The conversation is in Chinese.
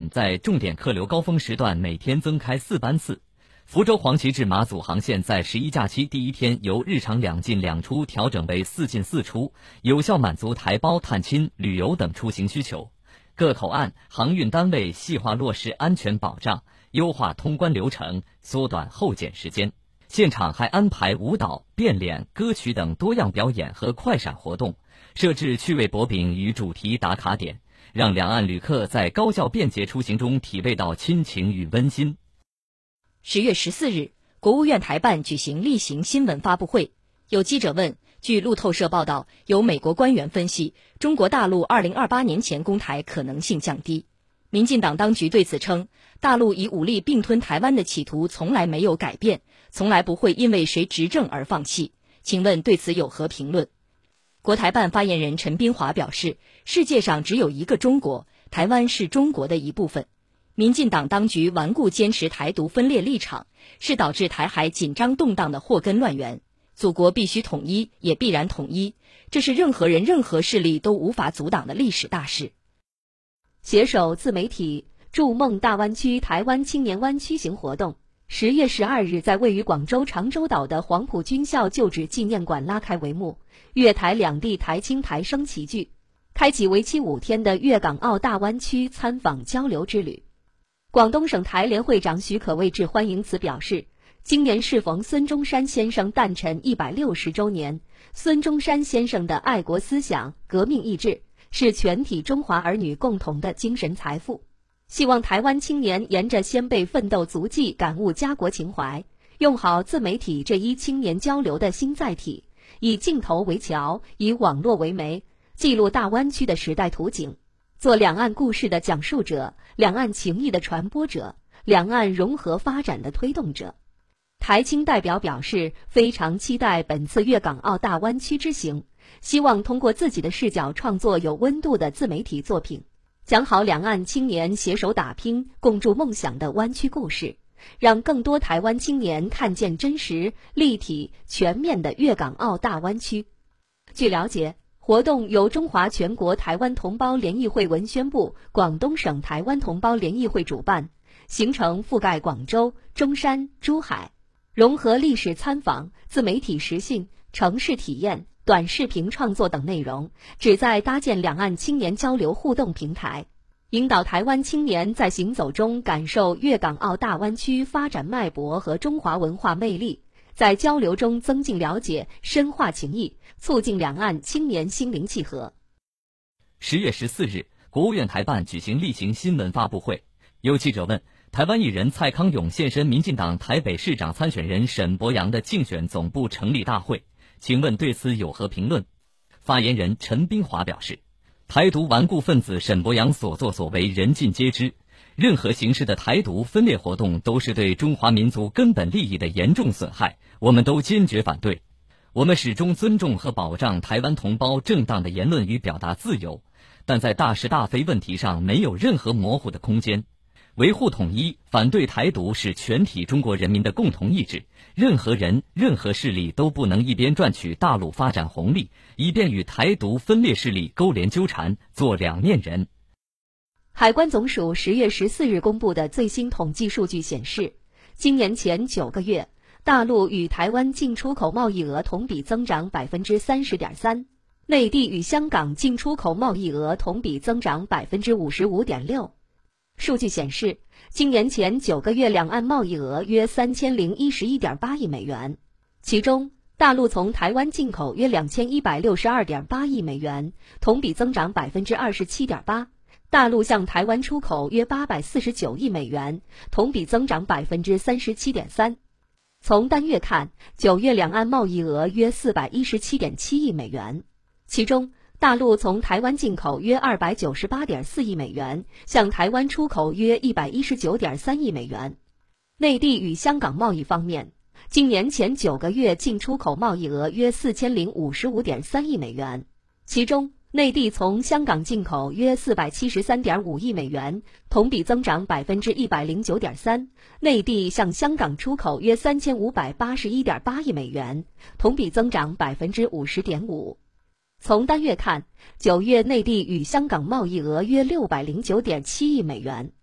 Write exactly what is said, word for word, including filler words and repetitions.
线在重点客流高峰时段每天增开四班次。福州黄岐至马祖航线在十一假期第一天由日常两进两出调整为四进四出，有效满足台胞、探亲、旅游等出行需求。各口岸航运单位细化落实安全保障，优化通关流程，缩短候检时间。现场还安排舞蹈、变脸、歌曲等多样表演和快闪活动，设置趣味薄饼与主题打卡点，让两岸旅客在高效便捷出行中体味到亲情与温馨。 十月十四日，国务院台办举行例行新闻发布会。有记者问，据路透社报道，有美国官员分析，中国大陆二零二八年前攻台可能性降低。民进党当局对此称，大陆以武力并吞台湾的企图从来没有改变，从来不会因为谁执政而放弃。请问对此有何评论？国台办发言人陈斌华表示，世界上只有一个中国，台湾是中国的一部分。民进党当局顽固坚持台独分裂立场，是导致台海紧张动荡的祸根乱源。祖国必须统一，也必然统一，这是任何人任何势力都无法阻挡的历史大事。 携手自媒体筑梦大湾区台湾青年湾区行活动，十月十二日在位于广州长洲岛的黄埔军校旧址纪念馆拉开帷幕，粤台两地台青台生齐聚，开启为期五天的粤港澳大湾区参访交流之旅。广东省台联会长许可谓致欢迎词表示，今年适逢孙中山先生诞辰一百六十周年，孙中山先生的爱国思想、革命意志是全体中华儿女共同的精神财富。希望台湾青年沿着先辈奋斗足迹感悟家国情怀，用好自媒体这一青年交流的新载体，以镜头为桥，以网络为媒，记录大湾区的时代图景，做两岸故事的讲述者，两岸情谊的传播者，两岸融合发展的推动者。台青代表表示，非常期待本次粤港澳大湾区之行，希望通过自己的视角创作有温度的自媒体作品，讲好两岸青年携手打拼、共筑梦想的湾区故事，让更多台湾青年看见真实、立体、全面的粤港澳大湾区。据了解，活动由中华全国台湾同胞联谊会文宣部、广东省台湾同胞联谊会主办，行程覆盖广州、中山、珠海，融合历史参访、自媒体实信、城市体验、短视频创作等内容，旨在搭建两岸青年交流互动平台，引导台湾青年在行走中感受粤港澳大湾区发展脉搏和中华文化魅力，在交流中增进了解、深化情谊，促进两岸青年心灵契合。 十月十四日，国务院台办举行例行新闻发布会。有记者问，台湾艺人蔡康永现身民进党台北市长参选人沈伯洋的竞选总部成立大会，请问对此有何评论？发言人陈斌华表示，台独顽固分子沈伯洋所作所为人尽皆知，任何形式的台独分裂活动都是对中华民族根本利益的严重损害，我们都坚决反对。我们始终尊重和保障台湾同胞正当的言论与表达自由，但在大是大非问题上没有任何模糊的空间。维护统一、反对台独是全体中国人民的共同意志，任何人、任何势力都不能一边赚取大陆发展红利，一边与台独分裂势力勾连纠缠，做两面人。 海关总署十月十四日公布的最新统计数据显示，今年前九个月，大陆与台湾进出口贸易额同比增长百分之三十点三，内地与香港进出口贸易额同比增长百分之五十五点六。数据显示，今年前九个月两岸贸易额约三千零一十一点八亿美元，其中大陆从台湾进口约两千一百六十二点八亿美元，同比增长百分之二十七点八；大陆向台湾出口约八百四十九亿美元，同比增长百分之三十七点三。从单月看，九月两岸贸易额约四百一十七点七亿美元，其中大陆从台湾进口约二百九十八点四亿美元，向台湾出口约一百一十九点三亿美元。内地与香港贸易方面，今年前九个月进出口贸易额约四千零五十五点三亿美元，其中内地从香港进口约四百七十三点五亿美元，同比增长百分之一百零九点三；内地向香港出口约三千五百八十一点八亿美元，同比增长百分之五十点五。从单月看，九月内地与香港贸易额约六百零九点七亿美元，